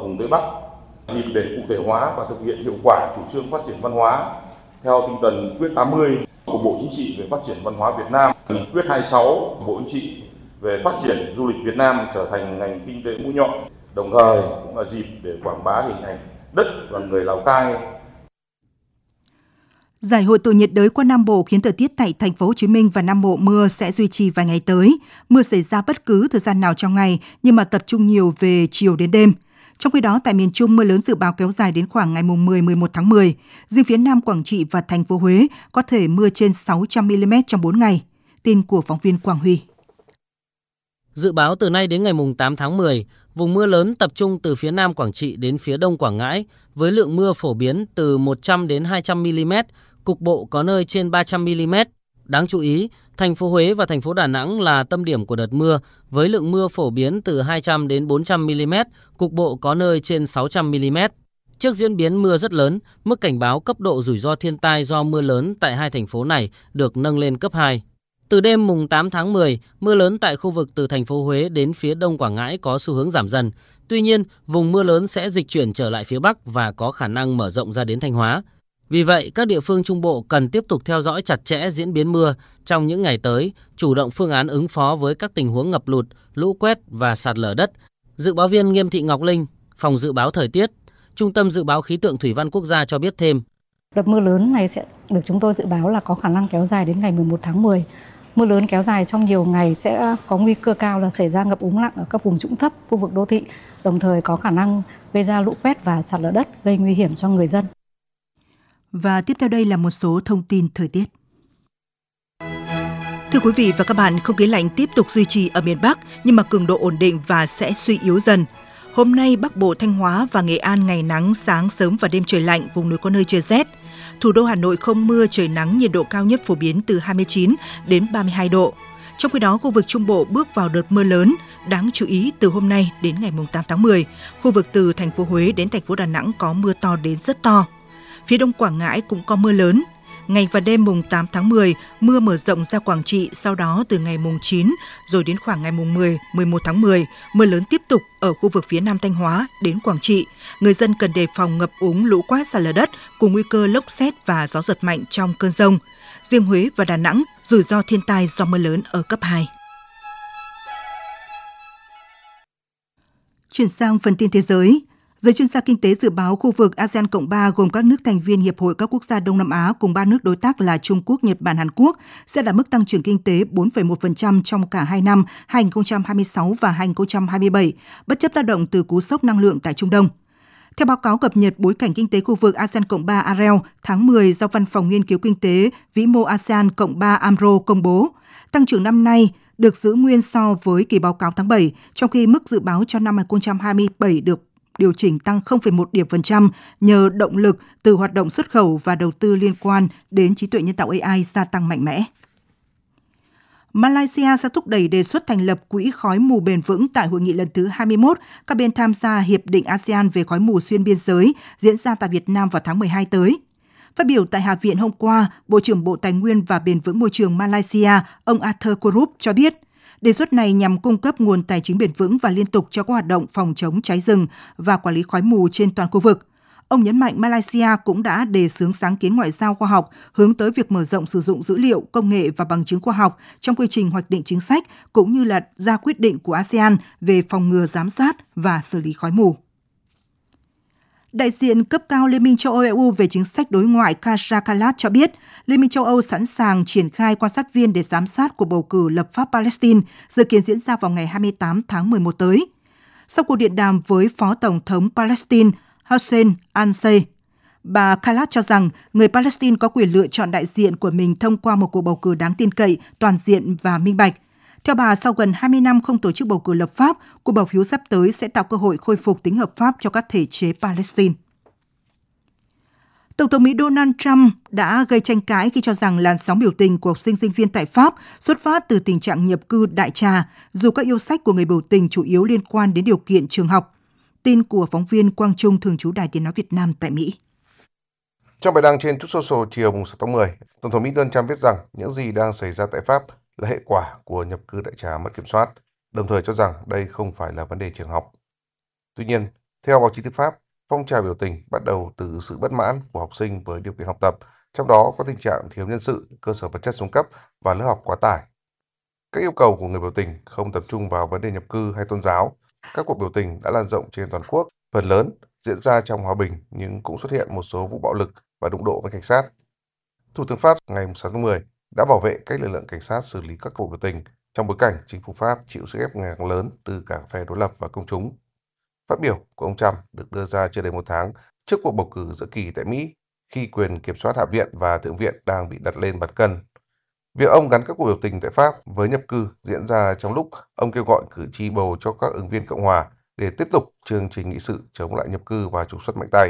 vùng Tây Bắc, dịp để cụ thể hóa và thực hiện hiệu quả chủ trương phát triển văn hóa theo tinh thần quyết 80 của Bộ Chính trị về phát triển văn hóa Việt Nam, nghị quyết 26 của Bộ Chính trị về phát triển du lịch Việt Nam trở thành ngành kinh tế mũi nhọn, đồng thời cũng là dịp để quảng bá hình ảnh đất và người Lào Cai. Giải hội tụ nhiệt đới qua Nam Bộ khiến thời tiết tại thành phố Hồ Chí Minh và Nam Bộ mưa sẽ duy trì vài ngày tới. Mưa xảy ra bất cứ thời gian nào trong ngày nhưng mà tập trung nhiều về chiều đến đêm. Trong khi đó, tại miền Trung, mưa lớn dự báo kéo dài đến khoảng ngày 10-11 tháng 10. Riêng phía Nam Quảng Trị và thành phố Huế có thể mưa trên 600 mm trong 4 ngày. Tin của phóng viên Quang Huy. Dự báo từ nay đến ngày 8 tháng 10, vùng mưa lớn tập trung từ phía Nam Quảng Trị đến phía Đông Quảng Ngãi với lượng mưa phổ biến từ 100 đến 200 mm, cục bộ có nơi trên 300 mm. Đáng chú ý, thành phố Huế và thành phố Đà Nẵng là tâm điểm của đợt mưa với lượng mưa phổ biến từ 200 đến 400 mm, cục bộ có nơi trên 600 mm. Trước diễn biến mưa rất lớn, mức cảnh báo cấp độ rủi ro thiên tai do mưa lớn tại hai thành phố này được nâng lên cấp 2. Từ đêm mùng 8 tháng 10, mưa lớn tại khu vực từ thành phố Huế đến phía Đông Quảng Ngãi có xu hướng giảm dần. Tuy nhiên, vùng mưa lớn sẽ dịch chuyển trở lại phía Bắc và có khả năng mở rộng ra đến Thanh Hóa. Vì vậy, các địa phương Trung Bộ cần tiếp tục theo dõi chặt chẽ diễn biến mưa trong những ngày tới, chủ động phương án ứng phó với các tình huống ngập lụt, lũ quét và sạt lở đất. Dự báo viên Nghiêm Thị Ngọc Linh, Phòng Dự báo Thời tiết, Trung tâm Dự báo Khí tượng Thủy văn Quốc gia cho biết thêm. Đợt mưa lớn này sẽ được chúng tôi dự báo là có khả năng kéo dài đến ngày 11 tháng 10. Mưa lớn kéo dài trong nhiều ngày sẽ có nguy cơ cao là xảy ra ngập úng nặng ở các vùng trũng thấp, khu vực đô thị, đồng thời có khả năng gây ra lũ quét và sạt lở đất, gây nguy hiểm cho người dân. Và tiếp theo đây là một số thông tin thời tiết. Thưa quý vị và các bạn, không khí lạnh tiếp tục duy trì ở miền Bắc nhưng mà cường độ ổn định và sẽ suy yếu dần. Hôm nay, Bắc Bộ, Thanh Hóa và Nghệ An ngày nắng, sáng sớm và đêm trời lạnh, vùng núi có nơi trời rét. Thủ đô Hà Nội không mưa, trời nắng, nhiệt độ cao nhất phổ biến từ 29 đến 32 độ. Trong khi đó, khu vực Trung Bộ bước vào đợt mưa lớn, đáng chú ý từ hôm nay đến ngày 8 tháng 10, khu vực từ thành phố Huế đến thành phố Đà Nẵng có mưa to đến rất to. Phía Đông Quảng Ngãi cũng có mưa lớn. Ngày và đêm mùng 8 tháng 10, mưa mở rộng ra Quảng Trị, sau đó từ ngày mùng 9 rồi đến khoảng ngày mùng 10, 11 tháng 10, mưa lớn tiếp tục ở khu vực phía Nam Thanh Hóa đến Quảng Trị. Người dân cần đề phòng ngập úng, lũ quét, sạt lở đất cùng nguy cơ lốc sét và gió giật mạnh trong cơn dông. Riêng Huế và Đà Nẵng, rủi ro thiên tai do mưa lớn ở cấp 2. Chuyển sang phần tin thế giới. Giới chuyên gia kinh tế dự báo khu vực ASEAN Cộng 3 gồm các nước thành viên Hiệp hội các quốc gia Đông Nam Á cùng 3 nước đối tác là Trung Quốc, Nhật Bản, Hàn Quốc sẽ đạt mức tăng trưởng kinh tế 4,1% trong cả hai năm 2026 và 2027, bất chấp tác động từ cú sốc năng lượng tại Trung Đông. Theo báo cáo cập nhật bối cảnh kinh tế khu vực ASEAN Cộng 3 AREL tháng 10 do Văn phòng Nghiên cứu Kinh tế Vĩ mô ASEAN Cộng 3 AMRO công bố, tăng trưởng năm nay được giữ nguyên so với kỳ báo cáo tháng 7, trong khi mức dự báo cho năm 2027 được điều chỉnh tăng 0,1 điểm phần trăm nhờ động lực từ hoạt động xuất khẩu và đầu tư liên quan đến trí tuệ nhân tạo AI gia tăng mạnh mẽ. Malaysia sẽ thúc đẩy đề xuất thành lập quỹ khói mù bền vững tại hội nghị lần thứ 21 các bên tham gia Hiệp định ASEAN về khói mù xuyên biên giới diễn ra tại Việt Nam vào tháng 12 tới. Phát biểu tại Hạ viện hôm qua, Bộ trưởng Bộ Tài nguyên và Bền vững Môi trường Malaysia, ông Arthur Korup cho biết, đề xuất này nhằm cung cấp nguồn tài chính bền vững và liên tục cho các hoạt động phòng chống cháy rừng và quản lý khói mù trên toàn khu vực. Ông nhấn mạnh Malaysia cũng đã đề xướng sáng kiến ngoại giao khoa học hướng tới việc mở rộng sử dụng dữ liệu, công nghệ và bằng chứng khoa học trong quy trình hoạch định chính sách cũng như là ra quyết định của ASEAN về phòng ngừa, giám sát và xử lý khói mù. Đại diện cấp cao Liên minh châu Âu EU về chính sách đối ngoại Kaja Kallas cho biết, Liên minh châu Âu sẵn sàng triển khai quan sát viên để giám sát cuộc bầu cử lập pháp Palestine, dự kiến diễn ra vào ngày 28 tháng 11 tới. Sau cuộc điện đàm với Phó Tổng thống Palestine Hossein al-Sayed, bà Kallas cho rằng người Palestine có quyền lựa chọn đại diện của mình thông qua một cuộc bầu cử đáng tin cậy, toàn diện và minh bạch. Theo bà, sau gần 20 năm không tổ chức bầu cử lập pháp, cuộc bỏ phiếu sắp tới sẽ tạo cơ hội khôi phục tính hợp pháp cho các thể chế Palestine. Tổng thống Mỹ Donald Trump đã gây tranh cãi khi cho rằng làn sóng biểu tình của học sinh sinh viên tại Pháp xuất phát từ tình trạng nhập cư đại trà, dù các yêu sách của người biểu tình chủ yếu liên quan đến điều kiện trường học. Tin của phóng viên Quang Trung, thường trú Đài Tiếng nói Việt Nam tại Mỹ. Trong bài đăng trên Truth Social chiều 6 tháng 10, Tổng thống Mỹ Donald Trump viết rằng những gì đang xảy ra tại Pháp là hệ quả của nhập cư đại trà mất kiểm soát, đồng thời cho rằng đây không phải là vấn đề trường học. Tuy nhiên, Theo báo chí tiếng Pháp, phong trào biểu tình bắt đầu từ sự bất mãn của học sinh với điều kiện học tập, trong đó có tình trạng thiếu nhân sự, cơ sở vật chất xuống cấp và lớp học quá tải. Các yêu cầu của người biểu tình không tập trung vào vấn đề nhập cư hay tôn giáo. Các cuộc biểu tình đã lan rộng trên toàn quốc, phần lớn diễn ra trong hòa bình nhưng cũng xuất hiện một số vụ bạo lực và đụng độ với cảnh sát. Thủ tướng Pháp ngày 6 tháng 10 đã bảo vệ cách lực lượng cảnh sát xử lý các cuộc biểu tình trong bối cảnh chính phủ Pháp chịu sức ép ngày càng lớn từ cả phe đối lập và công chúng. Phát biểu của ông Trump được đưa ra chưa đầy một tháng trước cuộc bầu cử giữa kỳ tại Mỹ, khi quyền kiểm soát Hạ viện và Thượng viện đang bị đặt lên bàn cân. Việc ông gắn các cuộc biểu tình tại Pháp với nhập cư diễn ra trong lúc ông kêu gọi cử tri bầu cho các ứng viên Cộng hòa để tiếp tục chương trình nghị sự chống lại nhập cư và trục xuất mạnh tay.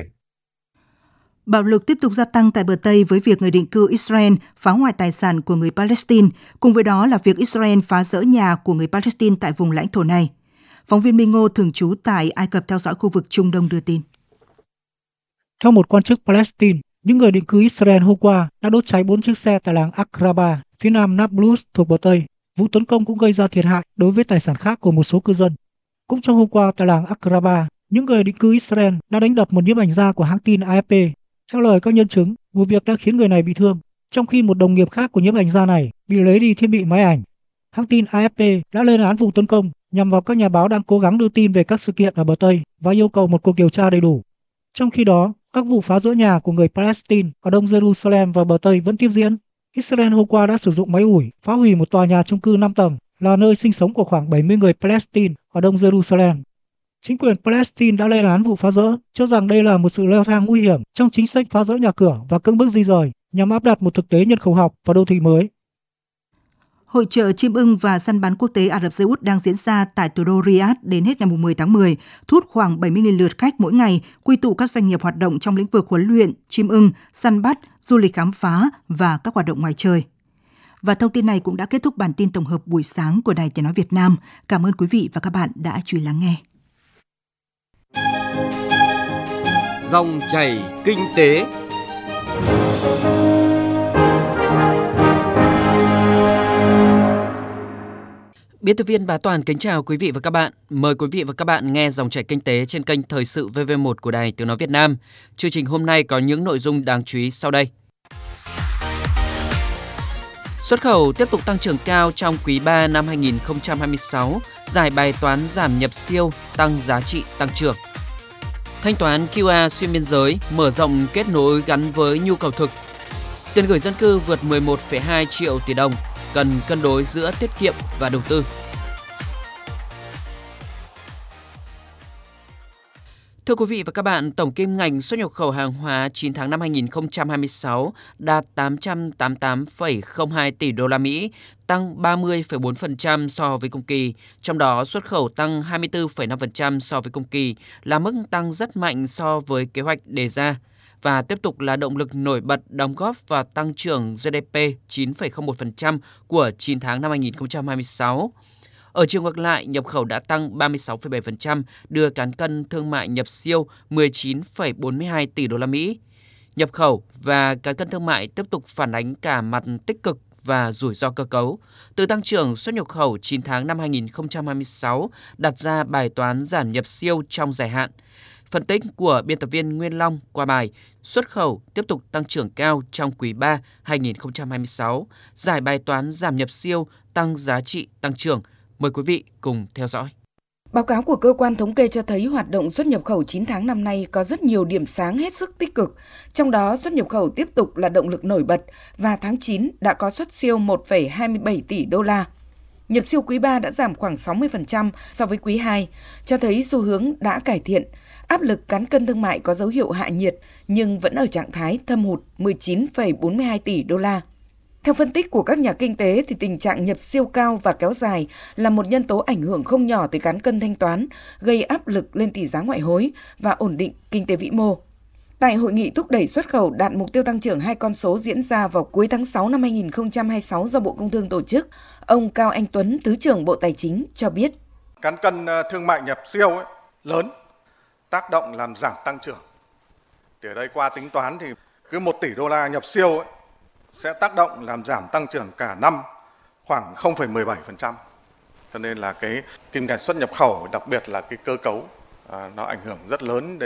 Bạo lực tiếp tục gia tăng tại bờ Tây với việc người định cư Israel phá hoại tài sản của người Palestine, cùng với đó là việc Israel phá rỡ nhà của người Palestine tại vùng lãnh thổ này. Phóng viên Minh Ngô thường trú tại Ai Cập theo dõi khu vực Trung Đông đưa tin. Theo một quan chức Palestine, những người định cư Israel hôm qua đã đốt cháy 4 chiếc xe tại làng Akraba, phía nam Nablus thuộc bờ Tây. Vụ tấn công cũng gây ra thiệt hại đối với tài sản khác của một số cư dân. Cũng trong hôm qua tại làng Akraba, những người định cư Israel đã đánh đập một nhiếp ảnh gia của hãng tin AFP. Theo lời các nhân chứng, vụ việc đã khiến người này bị thương, trong khi một đồng nghiệp khác của nhiếp ảnh gia này bị lấy đi thiết bị máy ảnh. Hãng tin AFP đã lên án vụ tấn công nhằm vào các nhà báo đang cố gắng đưa tin về các sự kiện ở bờ Tây và yêu cầu một cuộc điều tra đầy đủ. Trong khi đó, các vụ phá rỡ nhà của người Palestine ở Đông Jerusalem và bờ Tây vẫn tiếp diễn. Israel hôm qua đã sử dụng máy ủi phá hủy một tòa nhà chung cư 5 tầng là nơi sinh sống của khoảng 70 người Palestine ở Đông Jerusalem. Chính quyền Palestine đã lên án vụ phá rỡ, cho rằng đây là một sự leo thang nguy hiểm trong chính sách phá rỡ nhà cửa và cưỡng bức di dời nhằm áp đặt một thực tế nhân khẩu học và đô thị mới. Hội chợ chim ưng và săn bắn quốc tế Ả Rập Xê Út đang diễn ra tại thủ đô Riyadh đến hết ngày 10 tháng 10, thu hút khoảng 70.000 lượt khách mỗi ngày, quy tụ các doanh nghiệp hoạt động trong lĩnh vực huấn luyện, chim ưng, săn bắt, du lịch khám phá và các hoạt động ngoài trời. Và thông tin này cũng đã kết thúc bản tin tổng hợp buổi sáng của Đài Tiếng nói Việt Nam. Cảm ơn quý vị và các bạn đã chú ý lắng nghe. Dòng chảy kinh tế. Biên tập viên Bá Toàn kính chào quý vị và các bạn. Mời quý vị và các bạn nghe dòng chảy kinh tế trên kênh Thời sự VV1 của Đài Tiếng nói Việt Nam. Chương trình hôm nay có những nội dung đáng chú ý sau đây. Xuất khẩu tiếp tục tăng trưởng cao trong quý 3 năm 2026, giải bài toán giảm nhập siêu, tăng giá trị tăng trưởng. Thanh toán QR xuyên biên giới mở rộng kết nối gắn với nhu cầu thực. Tiền gửi dân cư vượt 11,2 triệu tỷ đồng, cần cân đối giữa tiết kiệm và đầu tư. Thưa quý vị và các bạn, tổng kim ngạch xuất nhập khẩu hàng hóa 9 tháng năm 2026 đạt 888,02 tỷ đô la Mỹ, tăng 30,4% so với cùng kỳ, trong đó xuất khẩu tăng 24,5% so với cùng kỳ, là mức tăng rất mạnh so với kế hoạch đề ra và tiếp tục là động lực nổi bật đóng góp vào tăng trưởng GDP 9,01% của 9 tháng năm 2026. Ở chiều ngược lại, nhập khẩu đã tăng 36,7%, đưa cán cân thương mại nhập siêu 19,42 tỷ đô la Mỹ. Nhập khẩu và cán cân thương mại tiếp tục phản ánh cả mặt tích cực và rủi ro cơ cấu. Từ tăng trưởng xuất nhập khẩu 9 tháng năm 2026 đặt ra bài toán giảm nhập siêu trong dài hạn. Phân tích của biên tập viên Nguyên Long qua bài xuất khẩu tiếp tục tăng trưởng cao trong quý 3 2026, giải bài toán giảm nhập siêu, tăng giá trị tăng trưởng. Mời quý vị cùng theo dõi. Báo cáo của cơ quan thống kê cho thấy hoạt động xuất nhập khẩu 9 tháng năm nay có rất nhiều điểm sáng hết sức tích cực, trong đó xuất nhập khẩu tiếp tục là động lực nổi bật và tháng 9 đã có xuất siêu 1,27 tỷ đô la. Nhập siêu quý 3 đã giảm khoảng 60% so với quý 2, cho thấy xu hướng đã cải thiện. Áp lực cán cân thương mại có dấu hiệu hạ nhiệt nhưng vẫn ở trạng thái thâm hụt 19,42 tỷ đô la. Theo phân tích của các nhà kinh tế thì tình trạng nhập siêu cao và kéo dài là một nhân tố ảnh hưởng không nhỏ tới cán cân thanh toán, gây áp lực lên tỷ giá ngoại hối và ổn định kinh tế vĩ mô. Tại hội nghị thúc đẩy xuất khẩu đạt mục tiêu tăng trưởng 2 con số diễn ra vào cuối tháng 6 năm 2026 do Bộ Công Thương tổ chức, ông Cao Anh Tuấn, Thứ trưởng Bộ Tài chính cho biết. Cán cân thương mại nhập siêu lớn, tác động làm giảm tăng trưởng. Từ đây qua tính toán thì cứ 1 tỷ đô la nhập siêu sẽ tác động làm giảm tăng trưởng cả năm khoảng 0,17%. Cho nên là cái kim ngạch xuất nhập khẩu, đặc biệt là cái cơ cấu nó ảnh hưởng rất lớn đến